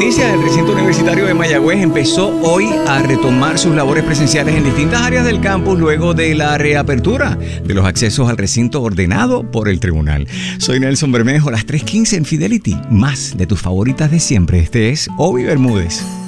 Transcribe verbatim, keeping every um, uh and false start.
noticias, el recinto universitario de Mayagüez empezó hoy a retomar sus labores presenciales en distintas áreas del campus luego de la reapertura de los accesos al recinto ordenado por el tribunal. Soy Nelson Bermejo, las tres quince en Fidelity, más de tus favoritas de siempre. Este es Obi Bermúdez.